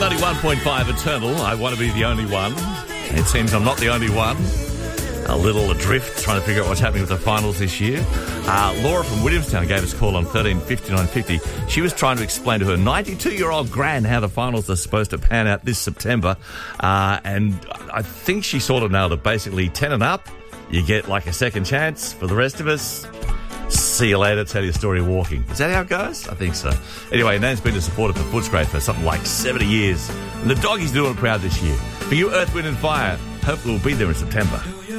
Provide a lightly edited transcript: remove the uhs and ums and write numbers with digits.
31.5 Eternal. I want to be the only one. It seems I'm not the only one. A little adrift, trying to figure out what's happening with the finals this year. Laura from Williamstown gave us a call on 135950. She was trying to explain to her 92-year-old gran how the finals are supposed to pan out this September. And I think she sort of nailed it. Basically, 10 and up, you get like a second chance. For the rest of us, see you later, tell your story walking. Is that how it goes? I think so. Anyway, Nan's been a supporter for Footscray for something like 70 years. And the doggy's doing it proud this year. For you, Earth, Wind and Fire, hopefully we'll be there in September.